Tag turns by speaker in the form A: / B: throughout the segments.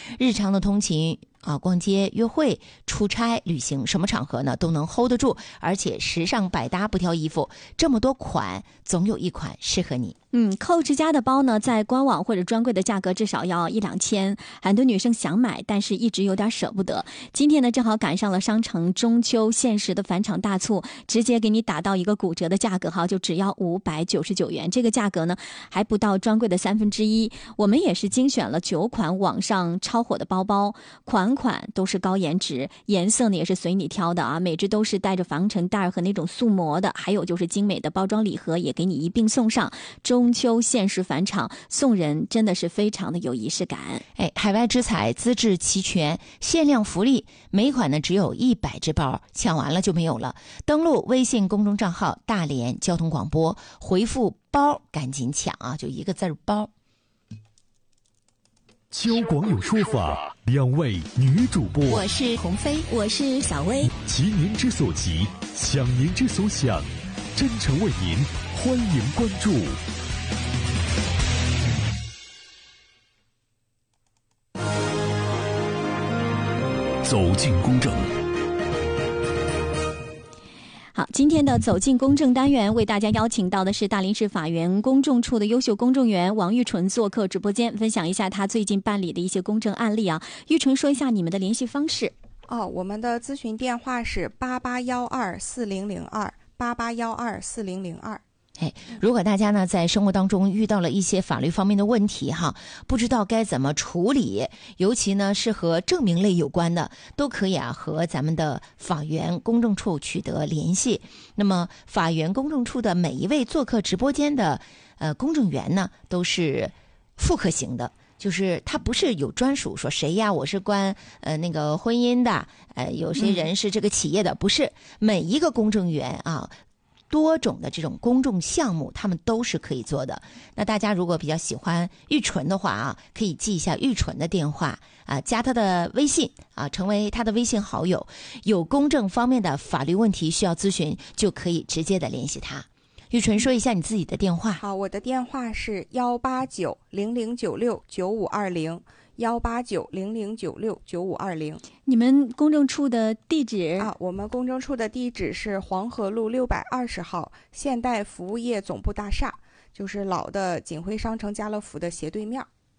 A: 日常的通勤逛街、约会、出差、旅行，什么场合呢都能 hold 得住，而且时尚百搭，不挑衣服，这么多款，总有一款适合你。
B: Coach 家的包呢，在官网或者专柜的价格至少要1-2千，很多女生想买，但是一直有点舍不得。今天呢，正好赶上了商城中秋限时的返场大促，直接给你打到一个骨折的价格就只要599元，这个价格呢还不到专柜的1/3。我们也是精选了9款网上超火的包包，款款都是高颜值，颜色呢也是随你挑的每只都是带着防尘袋和那种塑膜的，还有就是精美的包装礼盒也给你一并送上。中秋限时返场，送人真的是非常的有仪式感。
A: 海外之彩，资质齐全，限量福利，每款呢只有100只包，抢完了就没有了。登录微信公众账号大连交通广播，回复包赶紧抢就一个字包。
C: 交广有说法，2位女主播，
B: 我是鸿飞，我是小薇，
C: 急您之所急，想您之所想，真诚为您，欢迎关注。走进公正。
B: 好，今天的走进公正单元为大家邀请到的是大连市法源公证处的优秀公证员王玉纯做客直播间，分享一下他最近办理的一些公证案例玉纯说一下你们的联系方式。
D: 我们的咨询电话是88124002，88124002。
A: 如果大家呢在生活当中遇到了一些法律方面的问题不知道该怎么处理，尤其呢是和证明类有关的，都可以和咱们的法源公证处取得联系。那么法源公证处的每一位做客直播间的公证员呢都是复刻型的，就是他不是有专属说谁呀，我是关那个婚姻的，有些人是这个企业的，不是，每一个公证员多种的这种公证项目他们都是可以做的。那大家如果比较喜欢玉纯的话可以记一下玉纯的电话加他的微信成为他的微信好友，有公证方面的法律问题需要咨询就可以直接的联系他。玉纯说一下你自己的电话。
D: 好，我的电话是18900969520，18900969520。
B: 你们公证处的地址
D: 我们公证处的地址是黄河路620号现代服务业总部大厦，就是老的锦汇商城家乐福的斜对面。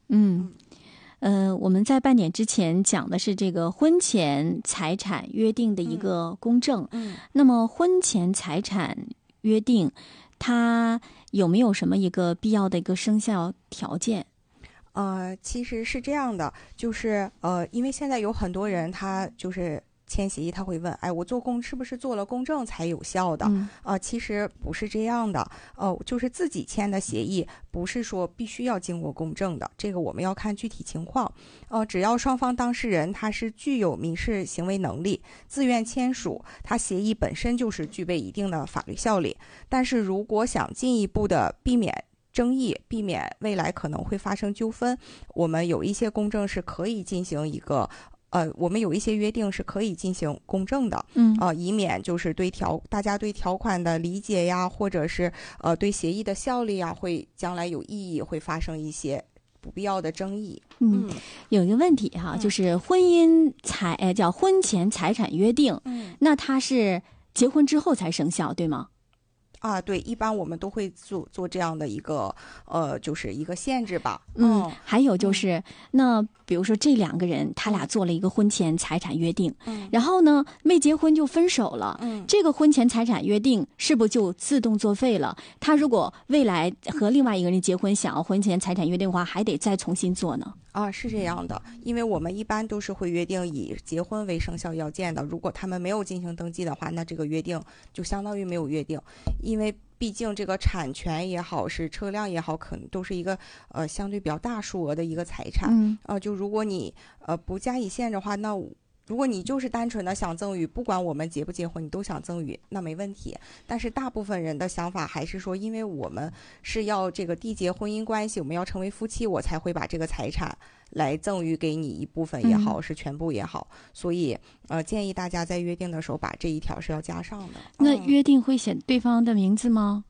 B: 我们在半点之前讲的是这个婚前财产约定的一个公证。那么婚前财产约定它有没有什么一个必要的一个生效条件？
D: 其实是这样的，就是因为现在有很多人他就是签协议，他会问，我是不是做了公证才有效的？其实不是这样的，就是自己签的协议，不是说必须要经过公证的，这个我们要看具体情况。只要双方当事人他是具有民事行为能力，自愿签署，他协议本身就是具备一定的法律效力。但是如果想进一步的避免争议，避免未来可能会发生纠纷，我们有一些公证是可以进行一个我们有一些约定是可以进行公证的，以免就是大家对条款的理解呀，或者是对协议的效力呀，会将来有异议，会发生一些不必要的争议。
B: 有一个问题就是叫婚前财产约定，那它是结婚之后才生效，对吗？
D: 对，一般我们都会做这样的一个就是一个限制吧。
B: 还有就是那比如说这2个人他俩做了一个婚前财产约定，然后呢没结婚就分手了，这个婚前财产约定是不是就自动作废了？他如果未来和另外一个人结婚，想要婚前财产约定的话，还得再重新做呢？
D: 是这样的，因为我们一般都是会约定以结婚为生效要件的，如果他们没有进行登记的话，那这个约定就相当于没有约定，因为毕竟这个产权也好，是车辆也好，可能都是一个相对比较大数额的一个财产。就如果你不加以限制的话，那如果你就是单纯的想赠与，不管我们结不结婚，你都想赠与，那没问题。但是大部分人的想法还是说，因为我们是要这个缔结婚姻关系，我们要成为夫妻，我才会把这个财产来赠与给你一部分也好，是全部也好。所以建议大家在约定的时候把这一条是要加上的。
B: 那约定会写对方的名字吗？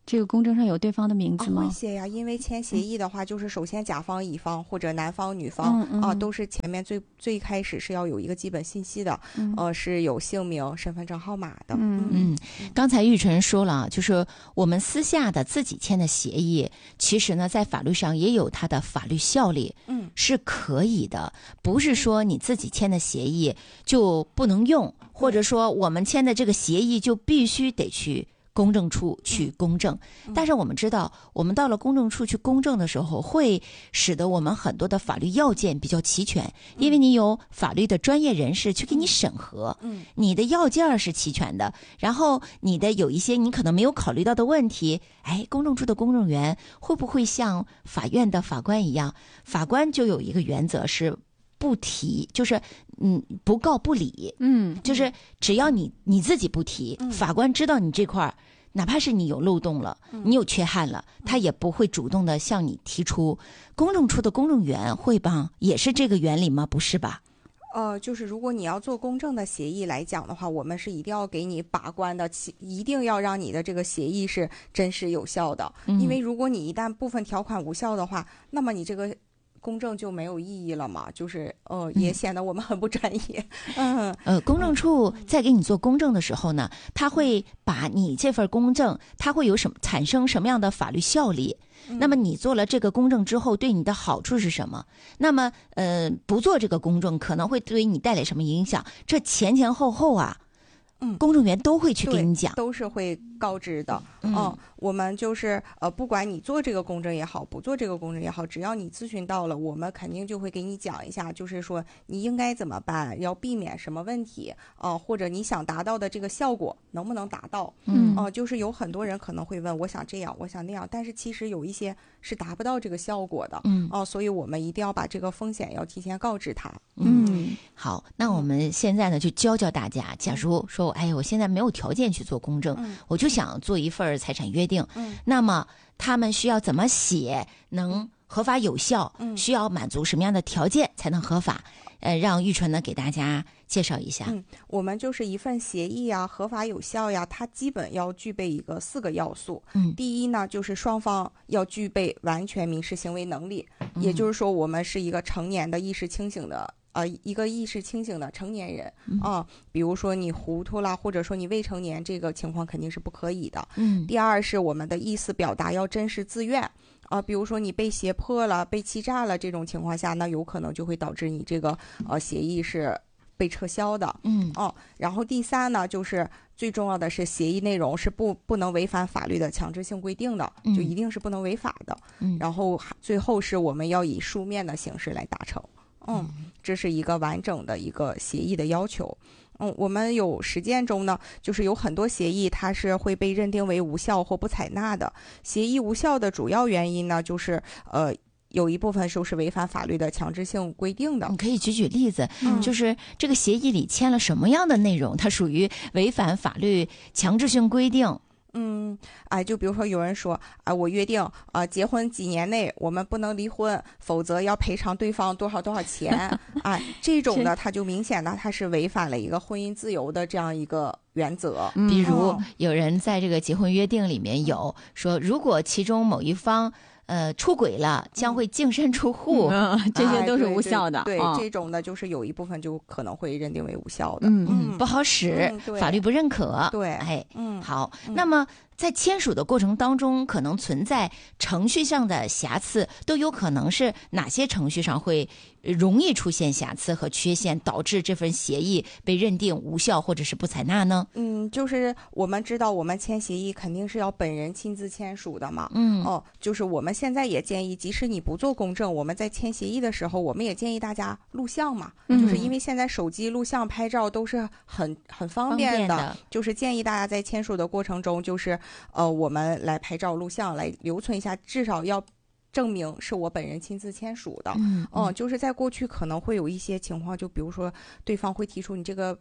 B: 这个公证上有对方的名字吗？
D: 会写呀，因为签协议的话，就是首先甲方乙方或者男方女方都是前面最开始是要有一个基本信息的，是有姓名、身份证号码的。
A: 刚才玉纯说了，就是我们私下的自己签的协议，其实呢，在法律上也有它的法律效力，是可以的，不是说你自己签的协议就不能用，或者说我们签的这个协议就必须得去公证处去公证。但是我们知道，我们到了公证处去公证的时候，会使得我们很多的法律要件比较齐全，因为你有法律的专业人士去给你审核，你的要件是齐全的，然后你的有一些你可能没有考虑到的问题，公证处的公证员会不会像法院的法官一样，法官就有一个原则是不提，就是不告不理，就是只要你自己不提，法官知道你这块儿，哪怕是你有漏洞了，你有缺憾了，他也不会主动的向你提出。公证处的公证员会帮，也是这个原理吗？不是吧？
D: 就是如果你要做公证的协议来讲的话，我们是一定要给你把关的，一定要让你的这个协议是真实有效的，因为如果你一旦部分条款无效的话，那么你这个公证就没有意义了嘛，就是也显得我们很不专业。
A: 公证处在给你做公证的时候呢，他会把你这份公证，它会有产生什么样的法律效力？那么你做了这个公证之后，对你的好处是什么？那么不做这个公证可能会对你带来什么影响？这前后啊，公证员都会去给你讲，
D: 都是会告知的。我们就是不管你做这个公证也好，不做这个公证也好，只要你咨询到了，我们肯定就会给你讲一下，就是说你应该怎么办，要避免什么问题或者你想达到的这个效果能不能达到。就是有很多人可能会问，我想这样，我想那样，但是其实有一些是达不到这个效果的。所以我们一定要把这个风险要提前告知他。
A: 好，那我们现在呢就教大家，假如说我现在没有条件去做公证，我就想做一份财产约定，那么他们需要怎么写能合法有效，需要满足什么样的条件才能合法？让玉纯呢给大家介绍一下。
D: 我们就是一份协议啊，合法有效呀，它基本要具备4个要素。第一呢，就是双方要具备完全民事行为能力，也就是说我们是一个成年的意识清醒的一个意识清醒的成年人比如说你糊涂了，或者说你未成年，这个情况肯定是不可以的。第二是我们的意思表达要真实自愿比如说你被胁迫了、被欺诈了，这种情况下，那有可能就会导致你这个协议是被撤销的。然后第三呢，就是最重要的是协议内容是不能违反法律的强制性规定的，就一定是不能违法的。然后最后是我们要以书面的形式来达成。这是一个完整的一个协议的要求。我们有实践中呢，就是有很多协议它是会被认定为无效或不采纳的。协议无效的主要原因呢，就是有一部分就是违反法律的强制性规定的。
A: 你可以举例子，就是这个协议里签了什么样的内容，它属于违反法律强制性规定？
D: 就比如说有人说我约定结婚几年内我们不能离婚，否则要赔偿对方多少钱这种的它就明显的它是违反了一个婚姻自由的这样一个原则。
A: 比如有人在这个结婚约定里面有说，如果其中某一方出轨了，将会净身出户，
B: 这些都是无效的。
D: 对，这种的就是有一部分就可能会认定为无效的。
A: 不好使，法律不认可。
D: 对，
A: 好，那么在签署的过程当中，可能存在程序上的瑕疵，都有可能是哪些程序上会容易出现瑕疵和缺陷，导致这份协议被认定无效或者是不采纳呢？
D: 就是我们知道我们签协议肯定是要本人亲自签署的嘛。就是我们现在也建议，即使你不做公证，我们在签协议的时候，我们也建议大家录像嘛。就是因为现在手机录像拍照都是很方便的，就是建议大家在签署的过程中，就是我们来拍照录像来留存一下，至少要证明是我本人亲自签署的。就是在过去可能会有一些情况，就比如说对方会提出你这个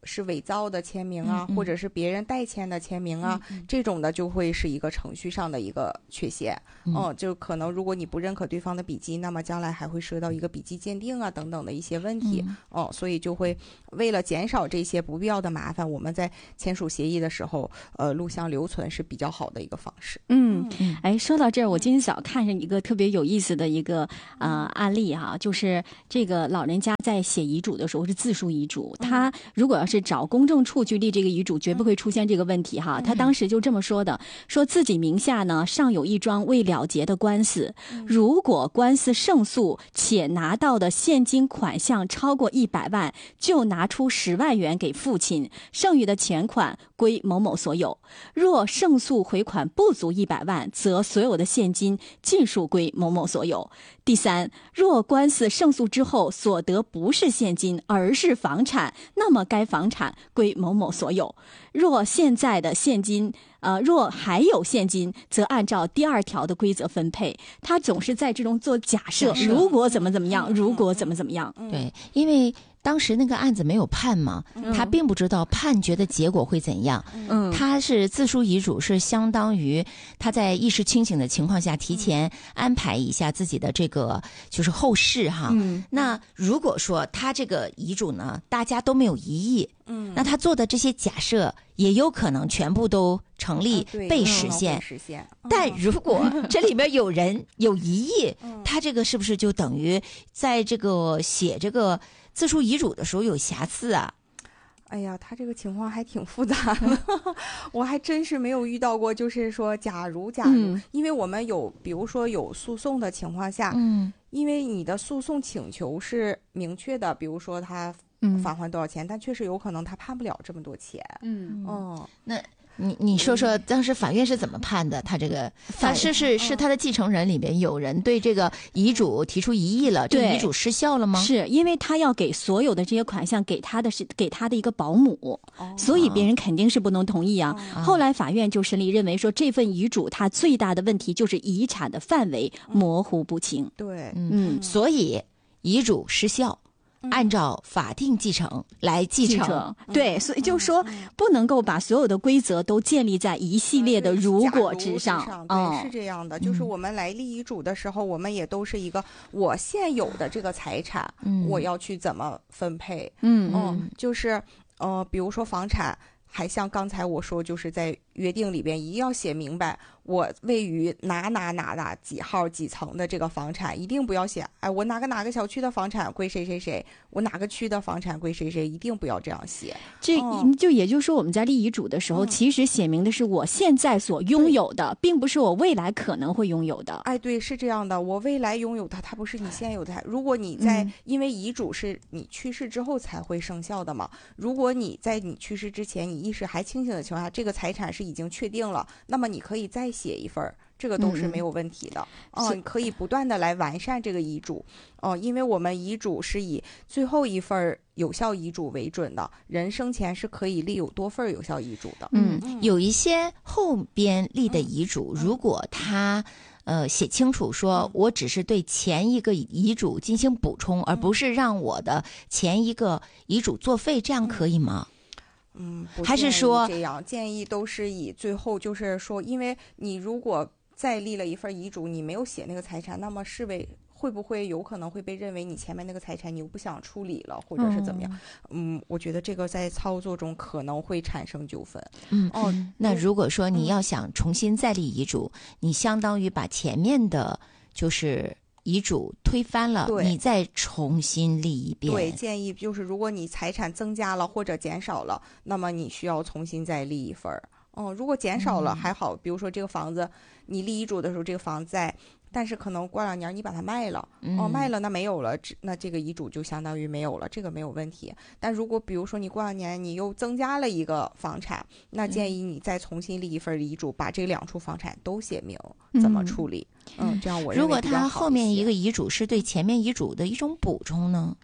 D: 是伪造的签名啊，或者是别人代签的签名啊，这种的就会是一个程序上的一个缺陷。就可能如果你不认可对方的笔迹，那么将来还会涉及到一个笔迹鉴定啊等等的一些问题。所以就会为了减少这些不必要的麻烦，我们在签署协议的时候，录像留存是比较好的一个方式。
B: 说到这儿，我今天早看上一个特别有意思的一个案例哈，就是这个老人家在写遗嘱的时候是自书遗嘱，他如果要是找公证处去立这个遗嘱，绝不会出现这个问题哈。他当时就这么说的，说自己名下呢尚有一桩未了结的官司，如果官司胜诉且拿到的现金款项超过100万，就拿出10万元给父亲，剩余的钱款归某某所有。若胜诉回款不足100万，则所有的现金尽数归某某所有。第三，若官司胜诉之后所得不是现金，而是房产，那么该房产归某某所有。若现在的现金若还有现金，则按照第2条的规则分配。他总是在这种做假设，如果怎么怎么样，如果怎么怎么样。
A: 对，因为当时那个案子没有判嘛，他并不知道判决的结果会怎样。他是自书遗嘱，是相当于他在意识清醒的情况下提前安排一下自己的这个就是后事哈。那如果说他这个遗嘱呢，大家都没有异议，那他做的这些假设也有可能全部都成立被实现。但如果这里面有人有异议，他这个是不是就等于在这个写这个自书遗嘱的时候有瑕疵啊？
D: 哎呀，他这个情况还挺复杂的，我还真是没有遇到过。就是说，假如，因为我们有，比如说有诉讼的情况下，因为你的诉讼请求是明确的，比如说他返还多少钱，但确实有可能他判不了这么多钱。
A: 那你说说当时法院是怎么判的？他这个他是他的继承人里面有人对这个遗嘱提出异议了，这个遗嘱失效了吗？
B: 是因为他要给所有的这些款项给他的一个保姆，所以别人肯定是不能同意啊。后来法院就审理认为说，这份遗嘱它最大的问题就是遗产的范围模糊不清。
D: 对，
A: 所以遗嘱失效。按照法定继承来继承，
B: 对，所以就说不能够把所有的规则都建立在一系列的如果之上。
D: 对，是这样的。就是我们来立遗嘱的时候，我们也都是一个我现有的这个财产，我要去怎么分配。就是比如说房产，还像刚才我说，就是在约定里边一定要写明白，我位于哪几号几层的这个房产，一定不要写我哪个小区的房产归谁谁谁，我哪个区的房产归谁谁，一定不要这样写。
B: 这就也就是说，我们在立遗嘱的时候，其实写明的是我现在所拥有的，并不是我未来可能会拥有的。
D: 对，是这样的，我未来拥有它，它不是你现有的。如果你因为遗嘱是你去世之后才会生效的嘛，如果你在你去世之前，你意识还清醒的情况下，这个财产是已经确定了，那么你可以再写一份，这个都是没有问题的。你可以不断的来完善这个遗嘱。因为我们遗嘱是以最后一份有效遗嘱为准的，人生前是可以立有多份有效遗嘱的。
A: 有一些后边立的遗嘱，如果他写清楚说我只是对前一个遗嘱进行补充，而不是让我的前一个遗嘱作废，这样可以吗？还是说
D: 这样建议都是以最后就是说，因为你如果再立了一份遗嘱，你没有写那个财产，那么会不会有可能会被认为你前面那个财产你又不想处理了，或者是怎么样？我觉得这个在操作中可能会产生纠纷。
A: 那如果说你要想重新再立遗嘱，你相当于把前面的就是遗嘱推翻了，你再重新立一遍。
D: 对，建议就是如果你财产增加了或者减少了，那么你需要重新再立一份。如果减少了还好，比如说这个房子你立遗嘱的时候这个房子在，但是可能过2年你把它卖了，卖了那没有了，那这个遗嘱就相当于没有了，这个没有问题。但如果比如说你过2年你又增加了一个房产，那建议你再重新立一份遗嘱，把这2处房产都写明怎么处理。这样我认为比较好一些。
A: 如果他后面一个遗嘱是对前面遗嘱的一种补充呢？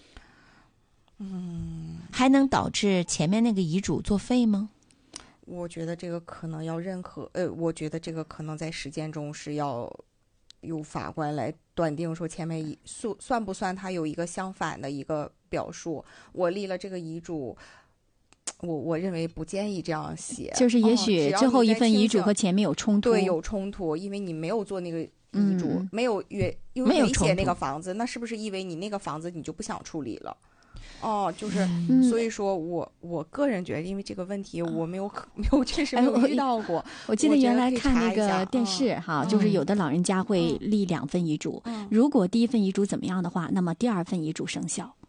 A: 还能导致前面那个遗嘱作废吗？
D: 我觉得这个可能要认可，我觉得这个可能在实践中是要由法官来断定说前面算不算他有一个相反的一个表述。我立了这个遗嘱， 我认为不建议这样写，
B: 就是也许最后一份遗嘱和前面有冲突，
D: 对，有冲突，因为你没有做那个遗嘱，没有写那个房子，那是不是意味你那个房子你就不想处理了？就是，所以说我个人觉得，因为这个问题我确实没有遇到过。
B: 我记得原来看那个电视就是有的老人家会立2份遗嘱，如果第1份遗嘱怎么样的话，那么第2份遗嘱生效。